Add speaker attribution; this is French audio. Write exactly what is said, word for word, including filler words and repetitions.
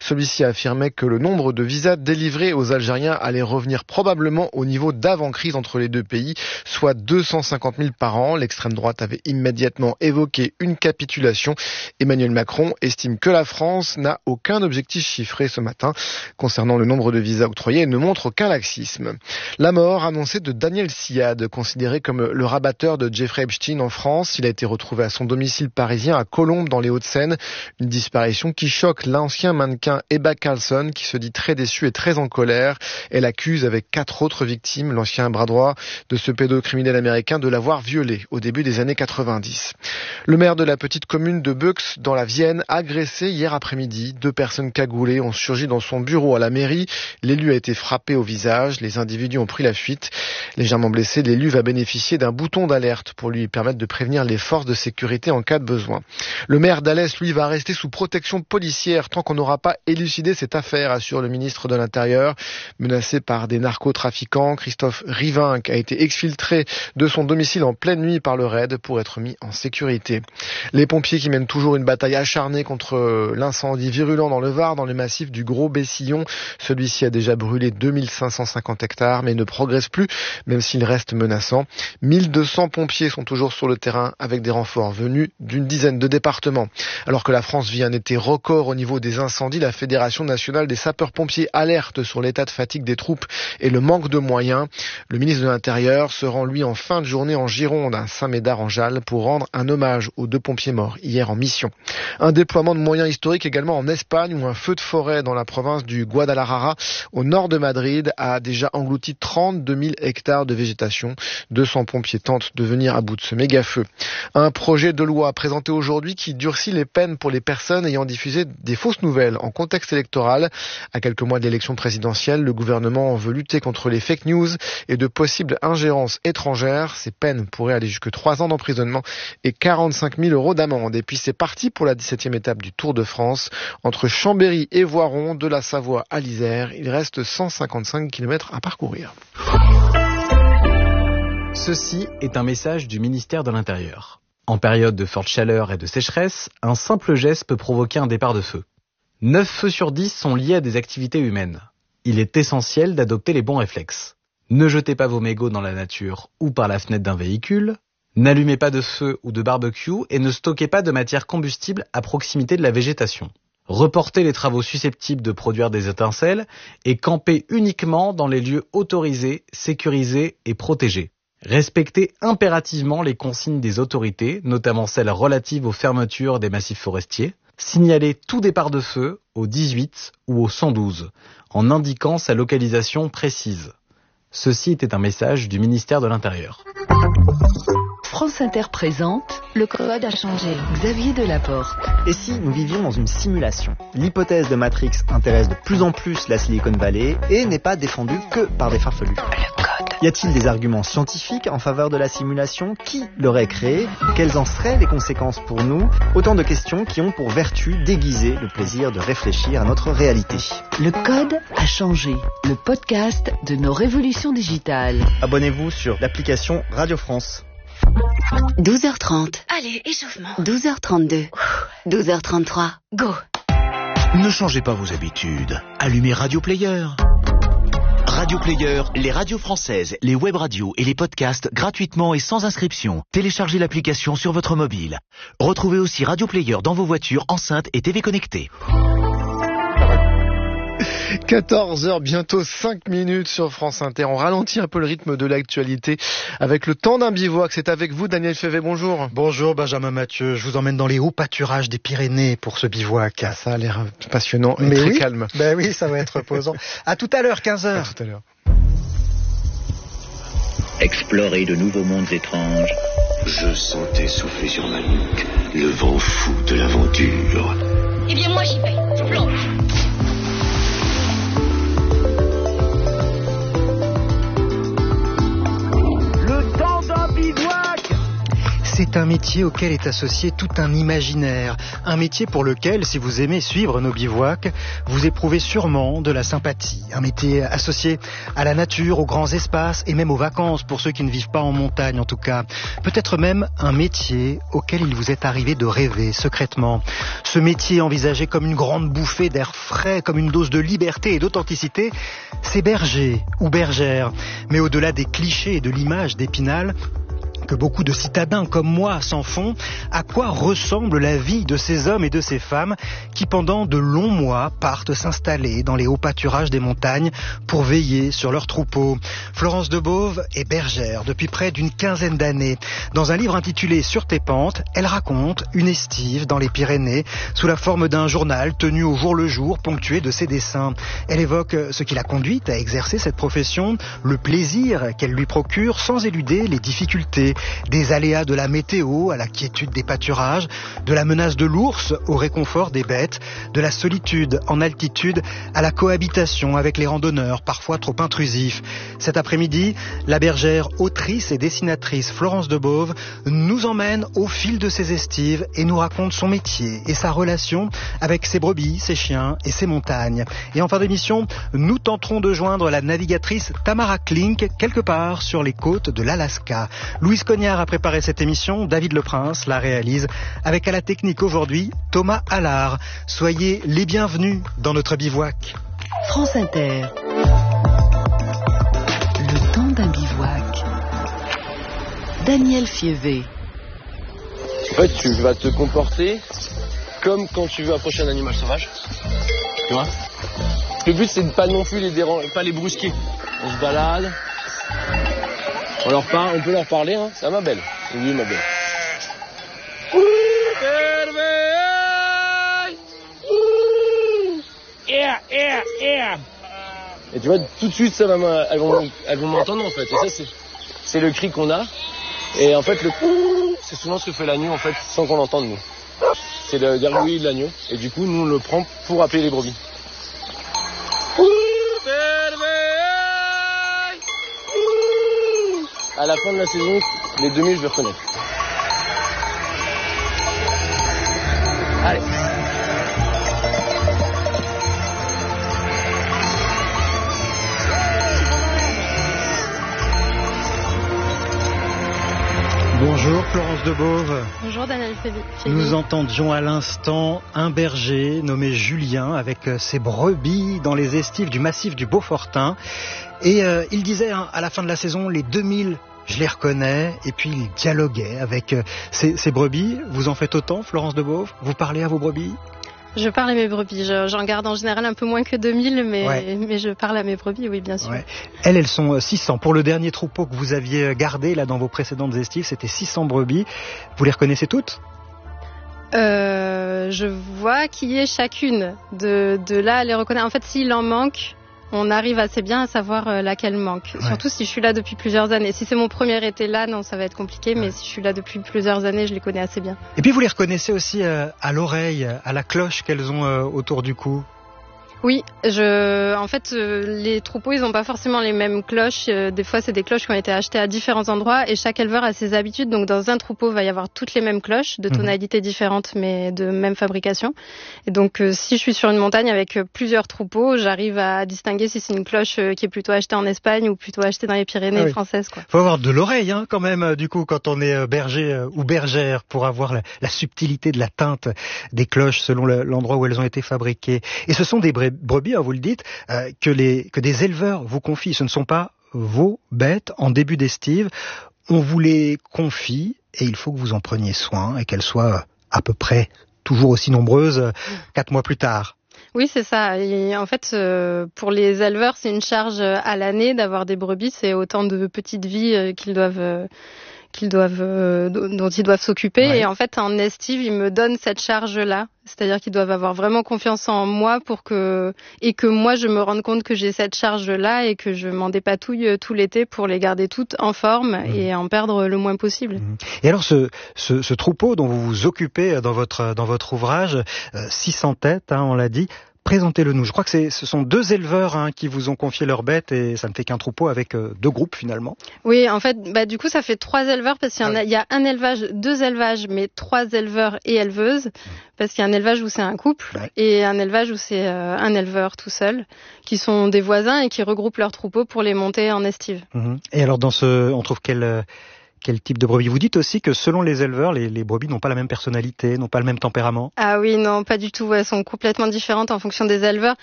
Speaker 1: Celui-ci affirmait que le nombre de visas délivrés aux Algériens allait revenir probablement au niveau d'avant-crise entre les deux pays, soit deux cent cinquante mille par an. L'extrême droite avait immédiatement évoqué une capitulation. Emmanuel Macron estime que la France n'a aucun objectif chiffré ce matin concernant le nombre de visas octroyés et ne montre aucun laxisme. La mort annoncée de Daniel Siad, considéré comme le rabatteur de Jeffrey Epstein en France. Il a été retrouvé à son domicile parisien à Colombes dans les Hauts-de-Seine. Une disparition qui choque l'ancien mannequin Ebba Carlson qui se dit très déçu et très en colère. Elle accuse avec quatre autres victimes l'ancien bras droit de ce pédocriminel américain de l'avoir violé au début des années quatre-vingt-dix. Le maire de la petite commune de Beux dans la Vienne, agressé hier après-midi. Deux personnes cagoulées ont surgi dans son bureau à la mairie. L'élu a été frappé au visage. Les individus ont pris la fuite. Légèrement blessé, l'élu va bénéficier d'un bouton d'alerte pour lui permettre de prévenir les forces de sécurité en cas de besoin. Le maire d'Alès, lui, va rester sous protection policière tant qu'on n'aura pas élucidé cette affaire, assure le ministre de l'Intérieur. Menacé par des narcotrafiquants, Christophe Rivinc a été exfiltré de son domicile en pleine nuit par le raid pour être mis en sécurité. Les pompiers qui mènent toujours une bataille acharnée contre l'incendie virulent dans le Var, dans le massif du Gros Bessillon. Celui-ci a déjà brûlé deux mille cinq cent cinquante hectares, mais ne progresse plus, même s'il reste menaçant. mille deux cents pompiers sont toujours sur le terrain avec des renforts venus d'une dizaine de départements. Alors que la France vit un été record au niveau des incendies, la Fédération nationale des sapeurs-pompiers alerte sur l'état de fatigue des troupes et le manque de moyens. Le ministre de l'Intérieur se rend, lui, en fin de journée en Gironde, à Saint-Médard-en-Jalles, pour rendre un hommage aux deux pompiers morts hier en mission. Un déploiement de moyens historiques également en Espagne, où un feu de forêt dans la province du Guadalajara, au nord de Madrid, a déjà englouti trente-deux mille hectares de végétation. deux cents pompiers tentent de venir à bout de ce méga-feu. Un projet de loi présenté aujourd'hui qui durcit les peines pour les personnes ayant diffusé des fausses nouvelles en contexte électoral. À quelques mois de l'élection présidentielle, le gouvernement veut lutter contre les fake news et de possibles ingérences étrangères. Ces peines pourraient aller jusque trois ans d'emprisonnement et quarante-cinq mille euros d'amende. Et puis c'est parti pour la dix-septième étape du Tour de France. Entre Chambéry et Voiron, de la Savoie à l'Isère, il reste cent cinquante-cinq kilomètres à parcourir.
Speaker 2: Ceci est un message du ministère de l'Intérieur. En période de forte chaleur et de sécheresse, un simple geste peut provoquer un départ de feu. neuf feux sur dix sont liés à des activités humaines. Il est essentiel d'adopter les bons réflexes. Ne jetez pas vos mégots dans la nature ou par la fenêtre d'un véhicule. N'allumez pas de feu ou de barbecue et ne stockez pas de matière combustible à proximité de la végétation. Reportez les travaux susceptibles de produire des étincelles et campez uniquement dans les lieux autorisés, sécurisés et protégés. Respectez impérativement les consignes des autorités, notamment celles relatives aux fermetures des massifs forestiers. Signalez tout départ de feu au dix-huit ou au cent douze, en indiquant sa localisation précise. Ceci était un message du ministère de l'Intérieur.
Speaker 3: France Inter présente Le Code a changé. Xavier Delaporte.
Speaker 4: Et si nous vivions dans une simulation ? L'hypothèse de Matrix intéresse de plus en plus la Silicon Valley et n'est pas défendue que par des farfelus.
Speaker 3: Le Code.
Speaker 4: Y a-t-il des arguments scientifiques en faveur de la simulation ? Qui l'aurait créée ? Quelles en seraient les conséquences pour nous ? Autant de questions qui ont pour vertu d'aiguiser le plaisir de réfléchir à notre réalité.
Speaker 3: Le Code a changé. Le podcast de nos révolutions digitales.
Speaker 4: Abonnez-vous sur l'application Radio France.
Speaker 3: douze heures trente.
Speaker 5: Allez, échauffement.
Speaker 3: douze heures trente-deux. douze heures trente-trois. Go.
Speaker 6: Ne changez pas vos habitudes. Allumez Radio Player. Radio Player, les radios françaises, les web radios et les podcasts gratuitement et sans inscription. Téléchargez l'application sur votre mobile. Retrouvez aussi Radio Player dans vos voitures, enceintes et T V connectées.
Speaker 1: quatorze heures, bientôt cinq minutes sur France Inter. On ralentit un peu le rythme de l'actualité avec le temps d'un bivouac. C'est avec vous, Daniel Févé, bonjour.
Speaker 7: Bonjour, Benjamin Mathieu. Je vous emmène dans les hauts pâturages des Pyrénées pour ce bivouac.
Speaker 1: Ça a l'air passionnant et
Speaker 7: Mais
Speaker 1: très
Speaker 7: oui,
Speaker 1: calme.
Speaker 7: Ben oui, ça va être reposant. À tout à l'heure, quinze heures.
Speaker 1: À tout à l'heure.
Speaker 8: Explorer de nouveaux mondes étranges.
Speaker 9: Je sentais souffler sur ma nuque le vent fou de l'aventure.
Speaker 5: Eh bien, moi, j'y vais. Je plonge.
Speaker 7: C'est c'est un métier auquel est associé tout un imaginaire. Un métier pour lequel, si vous aimez suivre nos bivouacs, vous éprouvez sûrement de la sympathie. Un métier associé à la nature, aux grands espaces et même aux vacances pour ceux qui ne vivent pas en montagne en tout cas. Peut-être même un métier auquel il vous est arrivé de rêver secrètement. Ce métier envisagé comme une grande bouffée d'air frais, comme une dose de liberté et d'authenticité, c'est berger ou bergère. Mais au-delà des clichés et de l'image d'Épinal, que beaucoup de citadins comme moi s'en font, à quoi ressemble la vie de ces hommes et de ces femmes qui pendant de longs mois partent s'installer dans les hauts pâturages des montagnes pour veiller sur leurs troupeaux. Florence Debove est bergère depuis près d'une quinzaine d'années. Dans un livre intitulé Sur tes pentes, elle raconte une estive dans les Pyrénées sous la forme d'un journal tenu au jour le jour, ponctué de ses dessins. Elle évoque ce qui l'a conduite à exercer cette profession, le plaisir qu'elle lui procure sans éluder les difficultés. Des aléas de la météo à la quiétude des pâturages, de la menace de l'ours au réconfort des bêtes, de la solitude en altitude à la cohabitation avec les randonneurs, parfois trop intrusifs. Cet après-midi, la bergère, autrice et dessinatrice Florence Debove nous emmène au fil de ses estives et nous raconte son métier et sa relation avec ses brebis, ses chiens et ses montagnes. Et en fin d'émission, nous tenterons de joindre la navigatrice Tamara Klink quelque part sur les côtes de l'Alaska. Louise Cognard a préparé cette émission, David Leprince la réalise, avec à la technique aujourd'hui Thomas Allard. Soyez les bienvenus dans notre bivouac.
Speaker 3: France Inter. Le temps d'un bivouac. Daniel Fievé.
Speaker 10: En fait, tu vas te comporter comme quand tu veux approcher un animal sauvage. Tu vois ? Le but, c'est de pas non plus les déranger, pas les brusquer. On se balade. On, leur parle, on peut leur parler, hein. C'est à ma belle. Oui, ma belle. Et tu vois, tout de suite, ça va elles vont, elles vont m'entendre en fait. Et ça, c'est, c'est le cri qu'on a. Et en fait, le c'est souvent ce que fait l'agneau en fait, sans qu'on l'entende nous. C'est le gargouillis de l'agneau. Et du coup, nous, on le prend pour appeler les brebis. À la fin de la saison, les demi, je vais reconnaître. Allez.
Speaker 7: Bonjour Florence Debove.
Speaker 11: Bonjour Daniel Fievé.
Speaker 7: Nous entendions à l'instant un berger nommé Julien avec ses brebis dans les estives du massif du Beaufortin. Et euh, il disait hein, à la fin de la saison, les deux mille, je les reconnais. Et puis il dialoguait avec euh, ses, ses brebis. Vous en faites autant, Florence Debove ? Vous parlez à vos brebis ?
Speaker 11: Je parle à mes brebis. Je, j'en garde en général un peu moins que deux mille, mais, ouais. mais je parle à mes brebis, oui, bien sûr. Ouais.
Speaker 7: Elles, elles sont six cents. Pour le dernier troupeau que vous aviez gardé là dans vos précédentes estives, c'était six cents brebis. Vous les reconnaissez toutes ?
Speaker 11: euh, Je vois qui est chacune. De, de là à les reconnaître. En fait, s'il en manque, on arrive assez bien à savoir euh, laquelle manque. Ouais. Surtout si je suis là depuis plusieurs années. Si c'est mon premier été là, non, ça va être compliqué. Ouais. Mais si je suis là depuis plusieurs années, je les connais assez bien.
Speaker 7: Et puis vous les reconnaissez aussi euh, à l'oreille, à la cloche qu'elles ont euh, autour du cou.
Speaker 11: Oui, je, en fait, euh, les troupeaux, ils n'ont pas forcément les mêmes cloches. Euh, des fois, c'est des cloches qui ont été achetées à différents endroits et chaque éleveur a ses habitudes. Donc, dans un troupeau, il va y avoir toutes les mêmes cloches, de tonalités mmh. différentes, mais de même fabrication. Et donc, euh, si je suis sur une montagne avec euh, plusieurs troupeaux, j'arrive à distinguer si c'est une cloche euh, qui est plutôt achetée en Espagne ou plutôt achetée dans les Pyrénées ah oui. françaises, quoi.
Speaker 7: Faut avoir de l'oreille, hein, quand même, euh, du coup, quand on est euh, berger euh, ou bergère, pour avoir la, la subtilité de la teinte des cloches selon le, l'endroit où elles ont été fabriquées. Et ce sont des brebis, hein, vous le dites, euh, que, les, que des éleveurs vous confient. Ce ne sont pas vos bêtes en début d'estive. On vous les confie et il faut que vous en preniez soin et qu'elles soient à peu près toujours aussi nombreuses euh, quatre mois plus tard.
Speaker 11: Oui, c'est ça. Et en fait, euh, pour les éleveurs, c'est une charge à l'année d'avoir des brebis. C'est autant de petites vies euh, qu'ils doivent... Euh, qu'ils doivent, euh, dont ils doivent s'occuper. Ouais. Et en fait, en estive, ils me donnent cette charge-là. C'est-à-dire qu'ils doivent avoir vraiment confiance en moi pour que, et que moi, je me rende compte que j'ai cette charge-là et que je m'en dépatouille tout l'été pour les garder toutes en forme mmh. et en perdre le moins possible. Mmh.
Speaker 7: Et alors, ce, ce, ce troupeau dont vous vous occupez dans votre, dans votre ouvrage, euh, six cents têtes, hein, on l'a dit, présentez-le nous. Je crois que c'est, ce sont deux éleveurs hein, qui vous ont confié leurs bêtes et ça ne fait qu'un troupeau avec euh, deux groupes finalement.
Speaker 11: Oui, en fait, bah, du coup, ça fait trois éleveurs parce qu'il y, en a, il y a un élevage, deux élevages, mais trois éleveurs et éleveuses. Parce qu'il y a un élevage où c'est un couple ouais. et un élevage où c'est euh, un éleveur tout seul, qui sont des voisins et qui regroupent leurs troupeaux pour les monter en estive.
Speaker 7: Mmh. Et alors, dans ce, on trouve quel... Quel type de brebis ? Vous dites aussi que selon les éleveurs, les, les brebis n'ont pas la même personnalité, n'ont pas le même tempérament.
Speaker 11: Ah oui, non, pas du tout. Elles sont complètement différentes en fonction des éleveurs.